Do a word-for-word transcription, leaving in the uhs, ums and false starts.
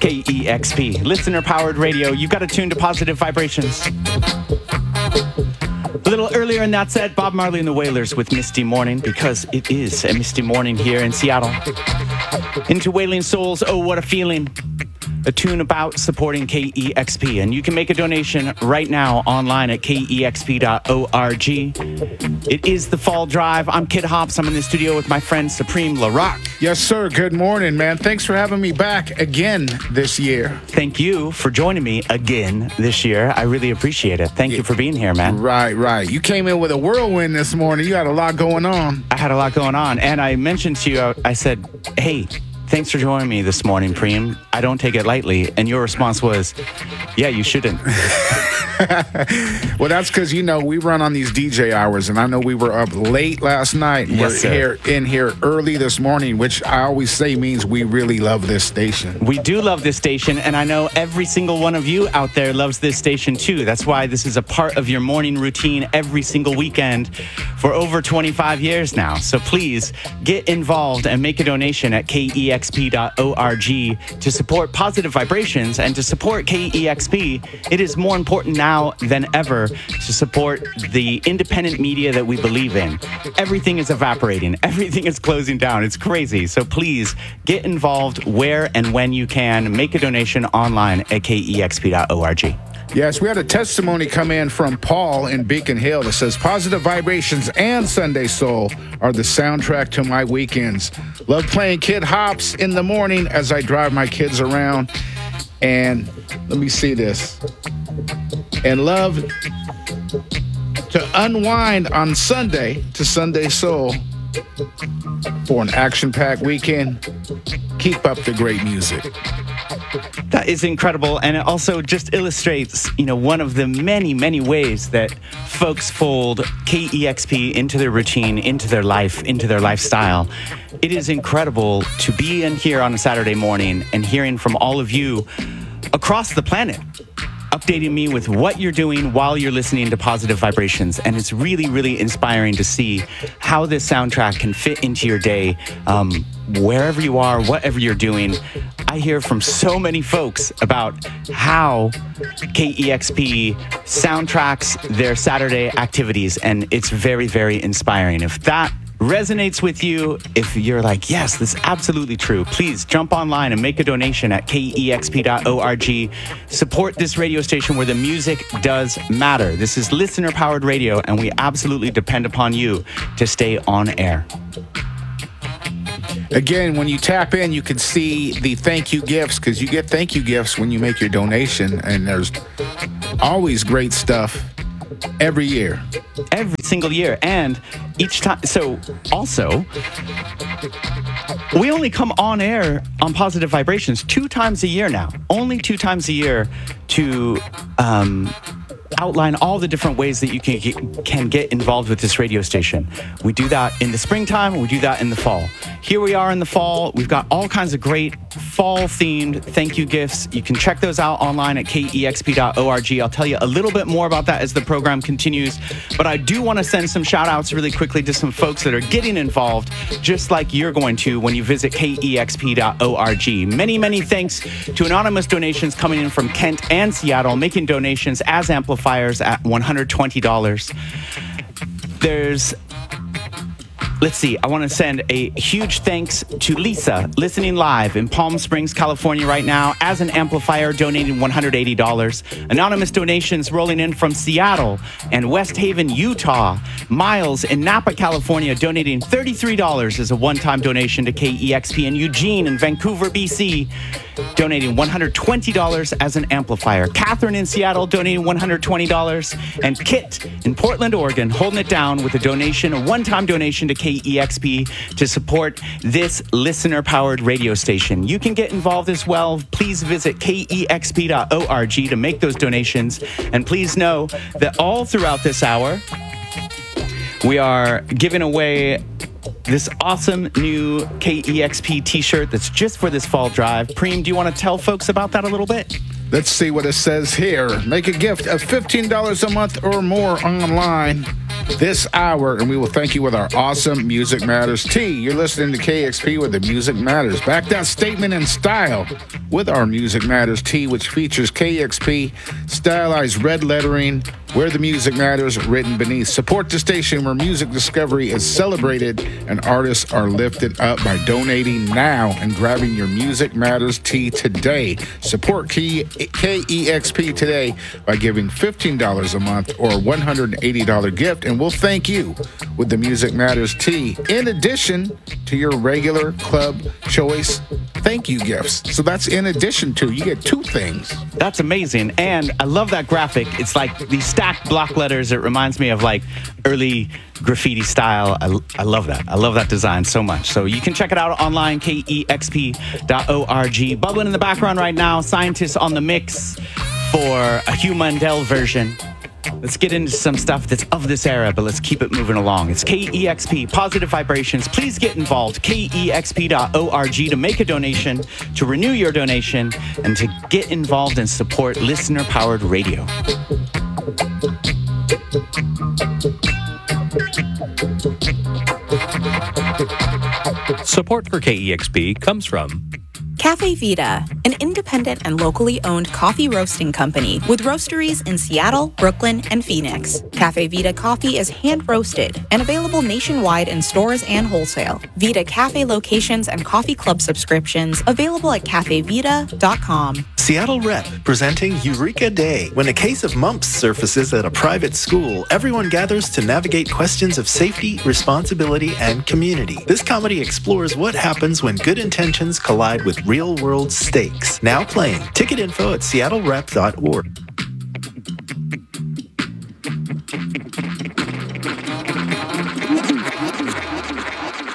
K E X P, listener-powered radio. You got to tune to Positive Vibrations. A little earlier in that set, Bob Marley and the Wailers with Misty Morning, because it is a misty morning here in Seattle. Into Wailing Souls, Oh What a Feeling. A tune about supporting K E X P. And you can make a donation right now online at K E X P dot org. It is the Fall Drive. I'm Kid Hops. I'm in the studio with my friend Supreme LaRock. Yes, sir. Good morning, man. Thanks for having me back again this year. Thank you for joining me again this year. I really appreciate it. Thank yeah. you for being here, man. Right, right. You came in with a whirlwind this morning. You had a lot going on. I had a lot going on. And I mentioned to you, I said, hey, thanks for joining me this morning, Preem. I don't take it lightly. And your response was, yeah, you shouldn't. Well, that's because, you know, we run on these D J hours, and I know we were up late last night. Yes, we're sir. here in here early this morning, which I always say means we really love this station. We do love this station, and I know every single one of you out there loves this station too. That's why this is a part of your morning routine every single weekend for over twenty-five years now. So please get involved and make a donation at K E X P dot org to support Positive Vibrations and to support K E X P. It is more important now than ever to support the independent media that we believe in. Everything is evaporating. Everything is closing down. It's crazy. So please get involved where and when you can. Make a donation online at K E X P dot org. Yes, we had a testimony come in from Paul in Beacon Hill that says, Positive Vibrations and Sunday Soul are the soundtrack to my weekends. Love playing Kid Hops in the morning as I drive my kids around. And let me see this. And love to unwind on Sunday to Sunday Soul for an action-packed weekend. Keep up the great music. That is incredible, and it also just illustrates, you know, one of the many, many ways that folks fold K E X P into their routine, into their life, into their lifestyle. It is incredible to be in here on a Saturday morning and hearing from all of you across the planet, updating me with what you're doing while you're listening to Positive Vibrations. And it's really, really inspiring to see how this soundtrack can fit into your day, um, wherever you are, whatever you're doing. I hear from so many folks about how K E X P soundtracks their Saturday activities, and it's very, very inspiring. If that resonates with you, if you're like, yes, this is absolutely true, please jump online and make a donation at K E X P dot org. Support this radio station where the music does matter. This is listener-powered radio, and we absolutely depend upon you to stay on air. Again, when you tap in, you can see the thank you gifts, because you get thank you gifts when you make your donation, and there's always great stuff every year. Every single year. And each time. So also, we only come on air on Positive Vibrations two times a year now. Only two times a year to um, outline all the different ways that you can get, can get involved with this radio station. We do that in the springtime, we do that in the fall. Here we are in the fall. We've got all kinds of great fall-themed thank you gifts. You can check those out online at K E X P dot org. I'll tell you a little bit more about that as the program continues. But I do want to send some shout-outs really quickly to some folks that are getting involved, just like you're going to when you visit K E X P dot org. Many, many thanks to anonymous donations coming in from Kent and Seattle, making donations as amplifiers at one hundred twenty dollars. There's Let's see, I want to send a huge thanks to Lisa, listening live in Palm Springs, California right now, as an amplifier, donating one hundred eighty dollars. Anonymous donations rolling in from Seattle and West Haven, Utah. Miles in Napa, California, donating thirty-three dollars as a one-time donation to K E X P. And Eugene in Vancouver, B C, donating one hundred twenty dollars as an amplifier. Catherine in Seattle, donating one hundred twenty dollars. And Kit in Portland, Oregon, holding it down with a donation, a one-time donation to K E X P to support this listener-powered radio station. You can get involved as well. Please visit K E X P dot org to make those donations. And please know that all throughout this hour, we are giving away this awesome new K E X P t-shirt that's just for this fall drive. Preem, do you want to tell folks about that a little bit? Let's see what it says here. Make a gift of fifteen dollars a month or more online this hour, and we will thank you with our awesome Music Matters tea. You're listening to K X P with the Music Matters. Back that statement in style with our Music Matters tea, which features K X P stylized red lettering, where the music matters, written beneath. Support the station where music discovery is celebrated and artists are lifted up by donating now and grabbing your Music Matters tea today. Support K E X P today by giving fifteen dollars a month or a one hundred eighty dollars gift, and we'll thank you with the Music Matters tea, in addition to your regular club choice thank you gifts. So that's in addition to, you get two things. That's amazing. And I love that graphic. It's like these stacked block letters. It reminds me of like early graffiti style. I, I love that. I love that design so much. So you can check it out online, K E X P dot org. Bubbling in the background right now, scientists on the mix for a Hugh Mundell version. Let's get into some stuff that's of this era, but let's keep it moving along. It's K E X P, Positive Vibrations. Please get involved, K E X P dot org, to make a donation, to renew your donation, and to get involved and support listener-powered radio. Support for K E X P comes from Cafe Vita, an independent and locally owned coffee roasting company with roasteries in Seattle, Brooklyn, and Phoenix. Cafe Vita coffee is hand-roasted and available nationwide in stores and wholesale. Vita Cafe locations and coffee club subscriptions available at cafe vita dot com. Seattle Rep presenting Eureka Day. When a case of mumps surfaces at a private school, everyone gathers to navigate questions of safety, responsibility, and community. This comedy explores what happens when good intentions collide with real-world stakes. Now playing. Ticket info at seattle rep dot org.